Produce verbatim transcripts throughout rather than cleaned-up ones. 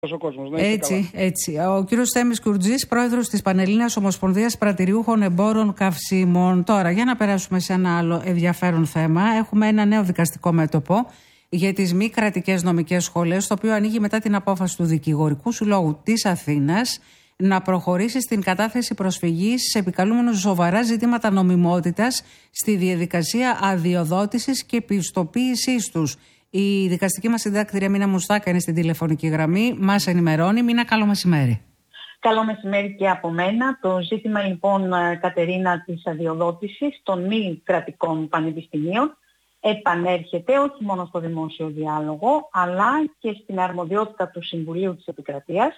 ο κόσμος. Έτσι, έτσι. Ο κύριος Θέμης Κουρτζής, πρόεδρος της Πανελλήνιας Ομοσπονδίας Πρατηριούχων Εμπόρων Καυσίμων. Τώρα, για να περάσουμε σε ένα άλλο ενδιαφέρον θέμα, έχουμε ένα νέο δικαστικό μέτωπο για τις μη κρατικές νομικές σχολές, το οποίο ανοίγει μετά την απόφαση του Δικηγορικού Συλλόγου της Αθήνας να προχωρήσει στην κατάθεση προσφυγής σε επικαλούμενους σοβαρά ζητήματα νομιμότητας στη διαδικασία αδειοδότησης και πιστοποίησής τους. Η δικαστική μας συντάκτηρια Μίνα Μουστάκα είναι στην τηλεφωνική γραμμή. Μας ενημερώνει. Μίνα, καλό μεσημέρι. Καλό μεσημέρι και από μένα. Το ζήτημα λοιπόν, Κατερίνα, της αδειοδότησης των μη κρατικών πανεπιστημίων επανέρχεται όχι μόνο στο δημόσιο διάλογο, αλλά και στην αρμοδιότητα του Συμβουλίου της Επικρατείας,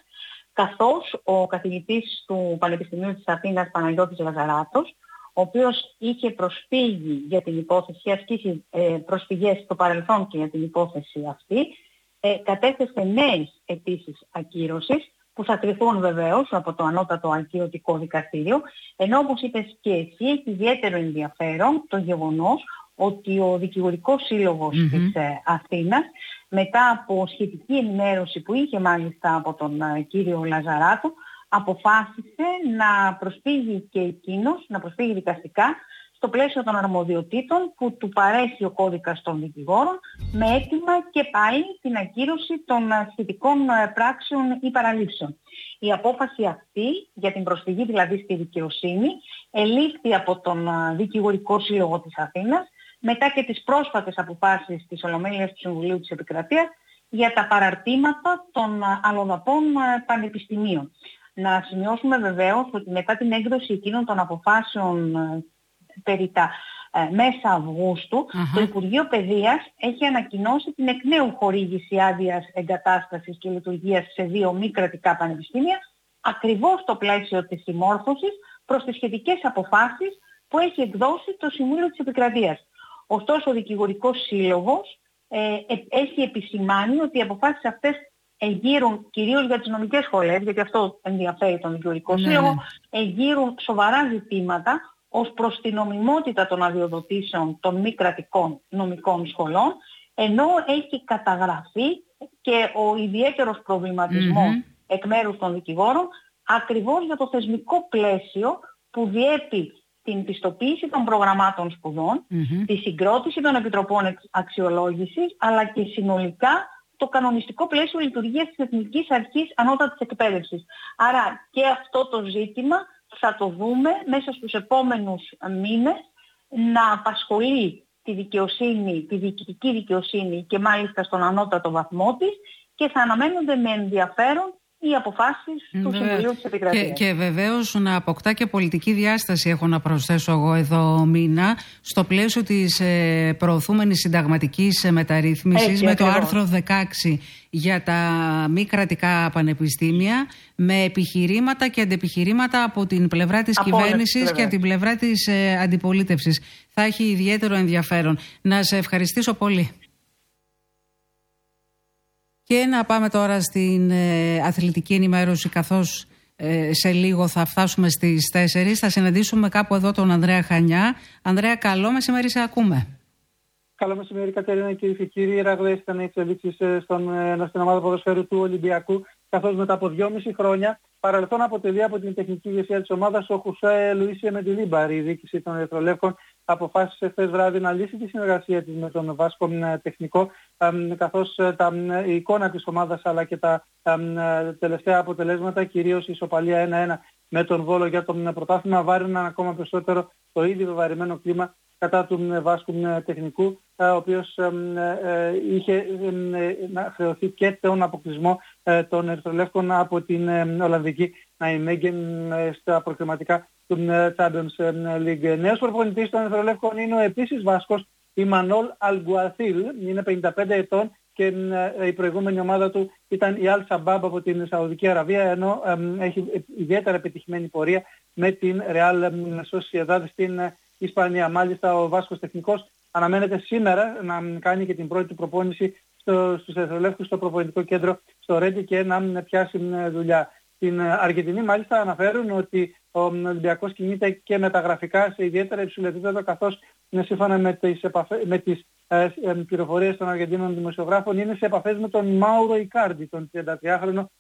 καθώς ο καθηγητής του Πανεπιστημίου της Αθήνας, Παναγιώτης Λαζαράτος, ο οποίος είχε προσφύγει για την υπόθεση, ασκήσει προσφυγές στο παρελθόν και για την υπόθεση αυτή, κατέθεσε νέες αιτήσεις ακύρωσης, που θα κριθούν βεβαίως από το Ανώτατο Ακυρωτικό Δικαστήριο, ενώ όπως είπες και εσύ, έχει ιδιαίτερο ενδιαφέρον το γεγονός ότι ο Δικηγορικός Σύλλογος mm-hmm. της ε, Αθήνας, μετά από σχετική ενημέρωση που είχε μάλιστα από τον ε, κύριο Λαζαράτο, αποφάσισε να προσφύγει και εκείνος, να προσφύγει δικαστικά στο πλαίσιο των αρμοδιοτήτων που του παρέχει ο κώδικας των δικηγόρων, με αίτημα και πάλι την ακύρωση των σχετικών πράξεων ή παραλήψεων. Η απόφαση αυτή, για την προσφυγή δηλαδή στη δικαιοσύνη, ελήφθη από τον Δικηγορικό Σύλλογο της Αθήνας, μετά και τις πρόσφατες αποφάσεις της Ολομέλειας του Συμβουλίου της Επικρατείας για τα παραρτήματα των αλλοδαπών πανεπιστημίων. Να σημειώσουμε βεβαίως ότι μετά την έκδοση εκείνων των αποφάσεων περί τα ε, μέσα Αυγούστου, uh-huh. το Υπουργείο Παιδείας έχει ανακοινώσει την εκ νέου χορήγηση άδειας εγκατάστασης και λειτουργίας σε δύο μη κρατικά πανεπιστήμια, ακριβώς στο πλαίσιο της συμμόρφωσης προς τις σχετικές αποφάσεις που έχει εκδώσει το Συμβούλιο της Επικρατείας. Ωστόσο, ο Δικηγορικός Σύλλογος ε, ε, έχει επισημάνει ότι οι αποφάσεις αυτές εγείρουν, κυρίως για τις νομικές σχολές, γιατί αυτό ενδιαφέρει τον Δικηγορικό Σύλλογο, εγείρουν σοβαρά ζητήματα ως προς την νομιμότητα των αδειοδοτήσεων των μη κρατικών νομικών σχολών, ενώ έχει καταγραφεί και ο ιδιαίτερος προβληματισμός mm-hmm. εκ μέρους των δικηγόρων ακριβώς για το θεσμικό πλαίσιο που διέπει την πιστοποίηση των προγραμμάτων σπουδών, mm-hmm. τη συγκρότηση των επιτροπών αξιολόγησης, αλλά και συνολικά το κανονιστικό πλαίσιο λειτουργίας της Εθνικής Αρχής Ανώτατης Εκπαίδευσης. Άρα και αυτό το ζήτημα θα το δούμε μέσα στους επόμενους μήνες να απασχολεί τη δικαιοσύνη, τη διοικητική δικαιοσύνη και μάλιστα στον ανώτατο βαθμό της, και θα αναμένονται με ενδιαφέρον οι αποφάσεις του Βεβαίως. Συμβουλίου της Επικρατείας. Και, και βεβαίως να αποκτά και πολιτική διάσταση, έχω να προσθέσω εγώ εδώ, Μίνα, στο πλαίσιο της ε, προωθούμενης συνταγματικής μεταρρύθμισης. Έτσι, με ακριβώς. Το άρθρο δεκαέξι για τα μη κρατικά πανεπιστήμια, με επιχειρήματα και αντεπιχειρήματα από την πλευρά της κυβέρνησης και από την πλευρά της ε, αντιπολίτευσης. Θα έχει ιδιαίτερο ενδιαφέρον. Να σε ευχαριστήσω πολύ. Και να πάμε τώρα στην ε, αθλητική ενημέρωση, καθώς ε, σε λίγο θα φτάσουμε στις τέσσερις. Θα συναντήσουμε κάπου εδώ τον Ανδρέα Χανιά. Ανδρέα, καλό μεσημέρι, σε ακούμε. Καλό μεσημέρι, Κατερίνα, κυρίες και κύριοι. Ραγδαίες ήταν οι εξελίξεις στον, στην ομάδα ποδοσφαίρου του Ολυμπιακού, καθώς μετά από δυόμιση χρόνια παρελθόν αποτελεί από την τεχνική ηγεσία της ομάδας ο Χουσέ Λουίσι Εμεντιλίμπαρ. Η διοίκηση των Ερυθρολεύκων αποφάσισε χθες βράδυ να λύσει τη συνεργασία της με τον Βάσκο τεχνικό, καθώς τα, η εικόνα της ομάδας αλλά και τα τελευταία αποτελέσματα, κυρίως η ισοπαλία ένα ένα με τον Βόλο για το πρωτάθλημα, βάρυναν ακόμα περισσότερο το ήδη βεβαρημένο κλίμα κατά του Βάσκου τεχνικού, ο οποίος είχε να χρεωθεί και τον αποκλεισμό των Ερυθρολεύκων από την Ολλανδική Ναϊμέγγεν στα προκριματικά του Champions League. Νέος προπονητής των Ερυθρολεύκων είναι ο επίσης Βάσκος Ιμανόλ Αλγκουαθίλ, είναι πενήντα πέντε ετών και η προηγούμενη ομάδα του ήταν η Al Shabab από την Σαουδική Αραβία, ενώ έχει ιδιαίτερα επιτυχημένη πορεία με την Real Sociedad στην Ισπανία. Μάλιστα, ο Βάσκος τεχνικός αναμένεται σήμερα να κάνει και την πρώτη του προπόνηση στο, στους Ερυθρολεύκους στο προπονητικό κέντρο στο Ρέντι και να πιάσει δουλειά. Στην Αργεντινή μάλιστα αναφέρουν ότι ο Ολυμπιακός κινείται και μεταγραφικά σε ιδιαίτερα υψηλό επίπεδο, καθώς σύμφωνα με τις, επαφές, με τις ε, ε, πληροφορίες των Αργεντίνων δημοσιογράφων είναι σε επαφές με τον Μάουρο Ικάρντι, τον τριαντατριάχρονο